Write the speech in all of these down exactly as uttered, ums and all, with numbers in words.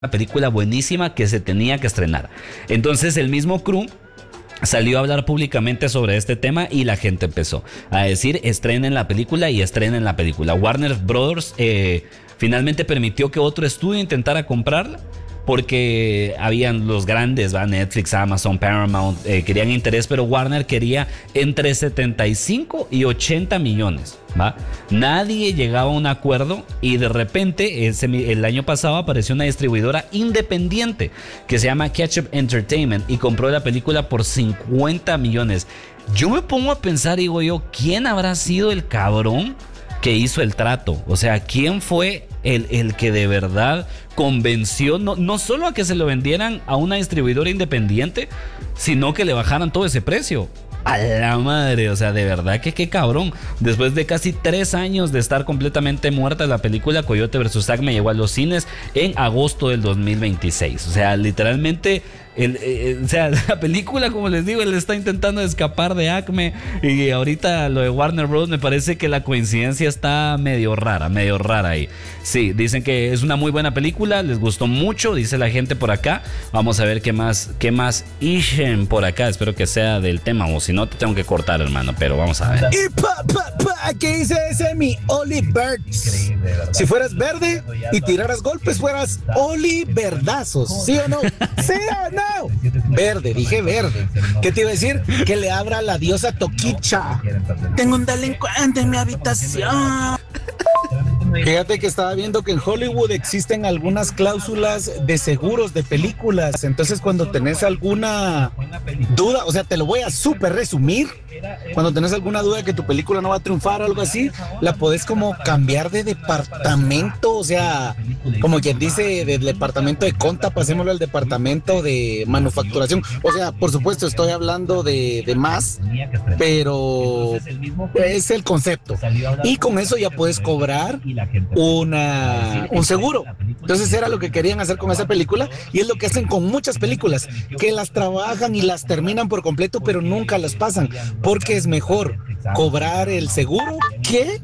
una película buenísima que se tenía que estrenar. Entonces el mismo crew salió a hablar públicamente sobre este tema y la gente empezó a decir estrenen la película y estrenen la película. Warner Brothers eh, finalmente permitió que otro estudio intentara comprarla porque habían los grandes, ¿va? Netflix, Amazon, Paramount, eh, querían interés, pero Warner quería entre setenta y cinco y ochenta millones, ¿va? Nadie llegaba a un acuerdo y de repente ese, el año pasado apareció una distribuidora independiente que se llama Ketchup Entertainment y compró la película por cincuenta millones. Yo me pongo a pensar, digo yo, ¿quién habrá sido el cabrón que hizo el trato? O sea, ¿quién fue el, el que de verdad convenció no, no solo a que se lo vendieran a una distribuidora independiente, sino que le bajaran todo ese precio? A la madre, o sea, de verdad que qué cabrón. Después de casi tres años de estar completamente muerta la película, Coyote versus. Acme llegó a los cines en agosto del dos mil veintiséis. O sea, literalmente el, eh, o sea, la película, como les digo, él está intentando escapar de Acme y ahorita lo de Warner Bros. Me parece que la coincidencia está medio rara, medio rara ahí. Sí, dicen que es una muy buena película, les gustó mucho, dice la gente por acá. Vamos a ver qué más, qué más ischen por acá. Espero que sea del tema, o si no te tengo que cortar, hermano, pero vamos a ver. Y pa, pa, pa, ¿qué dice ese mi Olivers? Si fueras verde y tiraras golpes, fueras Oliverdazos, ¿sí o no? ¿Sí o no? Verde, dije verde. ¿Qué te iba a decir? Que le abra a la diosa Toquicha. Tengo un delincuente en mi habitación. Fíjate que estaba viendo que en Hollywood existen algunas cláusulas de seguros de películas. Entonces, cuando tenés alguna duda, o sea, te lo voy a súper resumir. Cuando tenés alguna duda de que tu película no va a triunfar o algo así, la podés como cambiar de departamento. O sea, como quien dice, del departamento de conta, pasémoslo al departamento de manufacturación. O sea, por supuesto, estoy hablando de, de más, pero es el concepto. Y con eso ya puedes cobrar una, un seguro. Entonces era lo que querían hacer con esa película y es lo que hacen con muchas películas, que las trabajan y las terminan por completo, pero nunca las pasan, porque es mejor cobrar el seguro que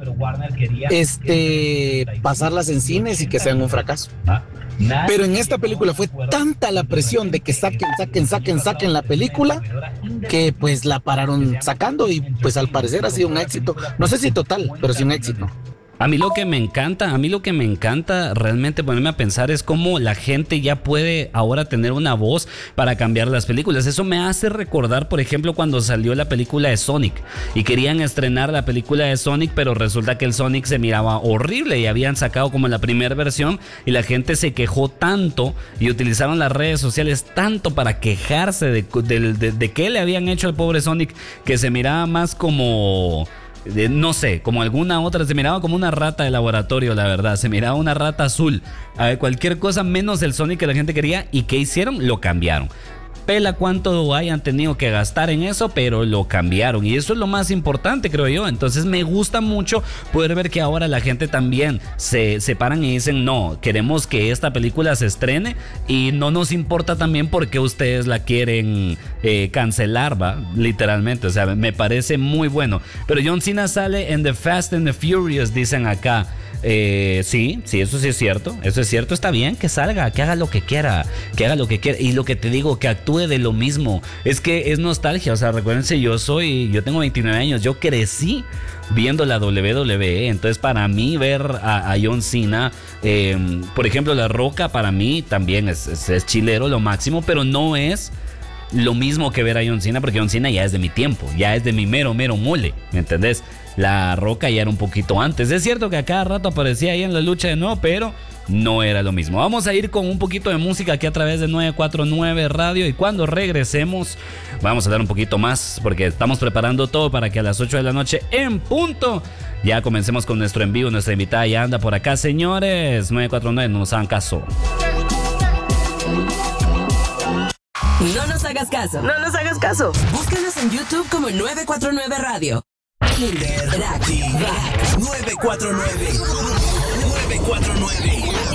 este, pasarlas en cines y que sean un fracaso. Pero en esta película fue tanta la presión de que saquen, saquen, saquen, saquen la película, que pues la pararon sacando y pues al parecer ha sido un éxito. No sé si total, pero sí un éxito. A mí lo que me encanta, a mí lo que me encanta realmente ponerme a pensar es cómo la gente ya puede ahora tener una voz para cambiar las películas. Eso me hace recordar, por ejemplo, cuando salió la película de Sonic y querían estrenar la película de Sonic, pero resulta que el Sonic se miraba horrible y habían sacado como la primera versión y la gente se quejó tanto y utilizaron las redes sociales tanto para quejarse de, de, de, de qué le habían hecho al pobre Sonic, que se miraba más como... De, no sé, como alguna otra, se miraba como una rata de laboratorio, la verdad, se miraba una rata azul, a ver, cualquier cosa menos el Sonic que la gente quería. ¿Y qué hicieron? Lo cambiaron. Pela cuánto hayan tenido que gastar en eso, pero lo cambiaron y eso es lo más importante, creo yo. Entonces me gusta mucho poder ver que ahora la gente también se separan y dicen no, queremos que esta película se estrene y no nos importa también por qué ustedes la quieren eh, cancelar, va, literalmente. O sea, me parece muy bueno. Pero John Cena sale en The Fast and the Furious, dicen acá. Eh, sí, sí, eso sí es cierto, eso es cierto, está bien que salga, que haga lo que quiera, que haga lo que quiera y lo que te digo, que actúe de lo mismo, es que es nostalgia, o sea, recuérdense, yo soy, yo tengo veintinueve años, yo crecí viendo la doble u doble u E, entonces para mí ver a, a John Cena, eh, por ejemplo, La Roca para mí también es, es, es chilero lo máximo, pero no es lo mismo que ver a John Cena, porque John Cena ya es de mi tiempo, ya es de mi mero, mero mole, ¿me entendés? La Roca ya era un poquito antes. Es cierto que a cada rato aparecía ahí en la lucha de nuevo, pero no era lo mismo. Vamos a ir con un poquito de música aquí a través de nueve cuatro nueve Radio y cuando regresemos vamos a dar un poquito más porque estamos preparando todo para que a las ocho de la noche en punto ya comencemos con nuestro en vivo. Nuestra invitada ya anda por acá, señores. nueve cuatro nueve, no nos hagan caso. No nos hagas caso. No nos hagas caso. Búscanos en YouTube como nueve cuatro nueve Radio. Kinder, nueve cuatro nueve nueve cuatro nueve